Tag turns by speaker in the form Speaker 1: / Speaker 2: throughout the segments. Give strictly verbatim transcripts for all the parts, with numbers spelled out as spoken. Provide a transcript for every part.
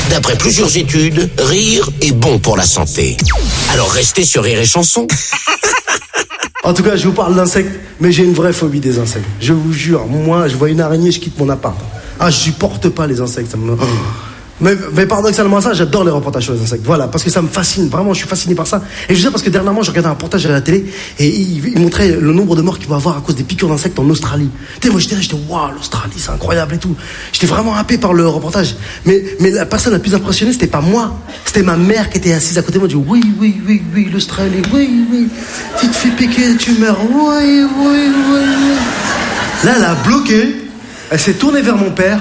Speaker 1: D'après plusieurs études, rire est bon pour la santé. Alors restez sur Rire et Chanson.
Speaker 2: En tout cas, je vous parle d'insectes, mais j'ai une vraie phobie des insectes. Je vous jure, moi, je vois une araignée, je quitte mon appart. Ah, je supporte pas les insectes. Ça me... Mais, mais paradoxalement ça, j'adore les reportages sur les insectes. Voilà, parce que ça me fascine. Vraiment, je suis fasciné par ça. Et je sais parce que dernièrement, je regardais un reportage à la télé et il, il montrait le nombre de morts qu'il va avoir à cause des piqûres d'insectes en Australie. Tu sais, moi j'étais là, j'étais waouh, l'Australie, c'est incroyable et tout. J'étais vraiment happé par le reportage. Mais, mais la personne la plus impressionnée, c'était pas moi. C'était ma mère qui était assise à côté de moi. Elle dit oui, oui, oui, oui, l'Australie, oui, oui. Tu te fais piquer, tu meurs. Oui, oui, oui, oui. Là, elle a bloqué. Elle s'est tournée vers mon père.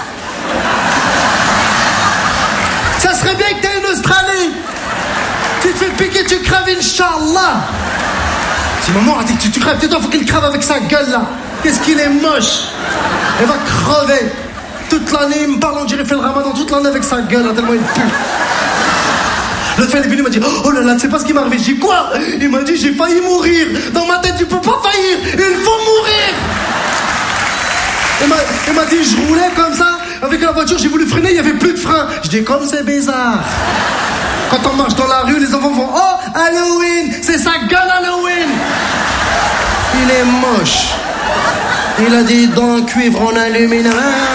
Speaker 2: Ça serait bien que t'aies une Australie. Tu te fais piquer, tu crèves, Inch'Allah. Si maman a dit que tu, tu crèves, tais-toi, faut qu'il crève avec sa gueule là. Qu'est-ce qu'il est moche. Elle va crever. Toute l'année, il me parle, on dirait qu'il fait le ramadan toute l'année avec sa gueule, là, tellement il pue. L'autre fois, il est venu, il m'a dit oh là là, tu sais pas ce qui m'est arrivé. J'ai dit quoi? Il m'a dit j'ai failli mourir. Dans ma tête, tu peux pas faillir. Il faut mourir. Il m'a, il m'a dit je roulais comme ça. Avec la voiture, j'ai voulu freiner, il n'y avait plus de frein. Je dis comme c'est bizarre. Quand on marche dans la rue, les enfants font oh, Halloween, c'est sa gueule Halloween. Il est moche. Il a des dents en cuivre en aluminium.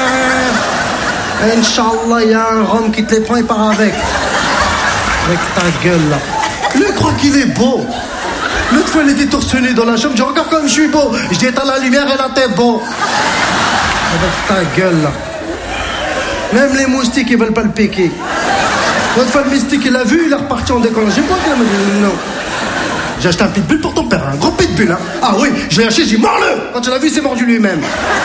Speaker 2: Inch'Allah, il y a un rhum qui te les prend et part avec. Avec ta gueule là. Lui croit qu'il est beau. L'autre fois, il était torse nu dans la chambre. Je dis regarde comme je suis beau. Je dis éteins la lumière et la tête beau. Avec ta gueule là. Même les moustiques, ils veulent pas le piquer. L'autre fois, le mystique, il l'a vu, il est reparti en décollant. J'ai pas qu'il a dit non. J'ai acheté un pitbull pour ton père, un gros pitbull, hein. Ah oui, je l'ai acheté, j'ai dit mords-le. Quand tu l'as vu, il s'est mordu lui-même.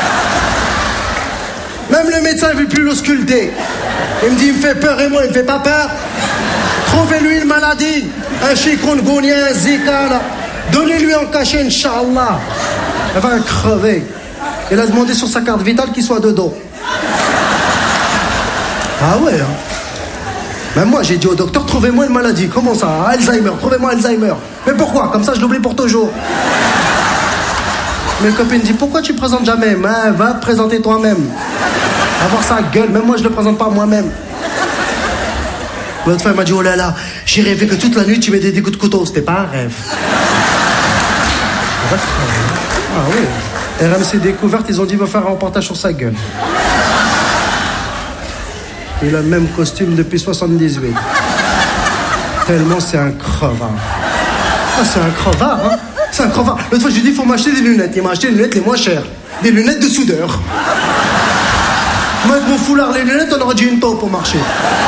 Speaker 2: Même le médecin, il veut plus l'ausculter. Il me dit, il me fait peur et moi, il me fait pas peur. Trouvez-lui une maladie, un chikungunya, un zika, là. Donnez-lui en cachet, Inch'Allah. Elle va crever. Il a demandé sur sa carte vitale qu'il soit de dos. Ah ouais, hein. Même moi, j'ai dit au docteur, trouvez-moi une maladie. Comment ça? Alzheimer, trouvez-moi Alzheimer. Mais pourquoi? Comme ça, je l'oublie pour toujours. Mes copines disent, pourquoi tu présentes jamais? Ben, va te présenter toi-même. Va voir sa gueule, même moi, je le présente pas moi-même. L'autre fois, elle m'a dit, oh là là, j'ai rêvé que toute la nuit, tu m'aides des coups de couteau. C'était pas un rêve. Ah oui. R M C Découverte, ils ont dit, il va faire un reportage sur sa gueule. Il a le même costume depuis soixante-dix-huit. Tellement c'est un crevard. Ah, c'est un crevard, hein. C'est un crevard. L'autre fois, je lui ai dit, il faut m'acheter des lunettes. Il m'a acheté les lunettes les moins chères. Des lunettes de soudeur. Moi, avec mon foulard, les lunettes, on aurait dit une taupe pour marcher.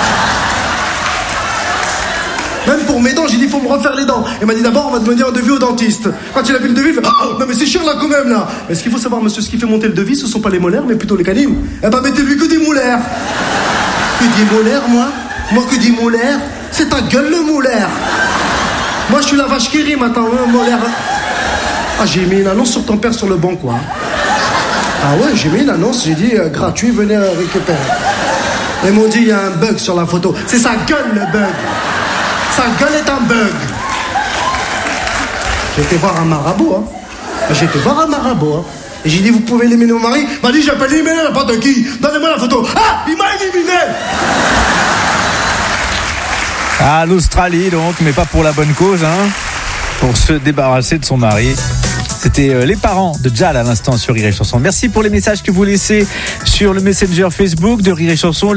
Speaker 2: Même pour mes dents, j'ai dit, il faut me refaire les dents. Il m'a dit, d'abord, on va demander un devis au dentiste. Quand il a vu le devis, il fait, ah, non, mais c'est cher là quand même, là. Mais ce qu'il faut savoir, monsieur, ce qui fait monter le devis, ce sont pas les molaires, mais plutôt les canines. Eh ben, mettez-lui que des molaires. Que dit molaire, moi? Moi, que dit molaire? C'est ta gueule, le molaire. Moi, je suis la vache qui rit, maintenant, hein, molaire. Ah, j'ai mis une annonce sur ton père sur le banc, quoi. Ah ouais, j'ai mis une annonce, j'ai dit, euh, gratuit, venez euh, récupérer. Ils m'ont dit, il y a un bug sur la photo. C'est sa gueule, le bug. Sa gueule est un bug. J'ai été voir un marabout, hein. J'ai été voir un marabout, hein. Et j'ai dit, vous pouvez éliminer mon mari? Il m'a dit, j'ai pas éliminé n'importe qui. Donnez-moi la photo. Ah, il m'a éliminé.
Speaker 3: Ah, l'Australie donc, mais pas pour la bonne cause, hein. Pour se débarrasser de son mari. C'était euh, les parents de Jal à l'instant sur Rire et Chanson. Merci pour les messages que vous laissez sur le Messenger Facebook de Rire et Chanson.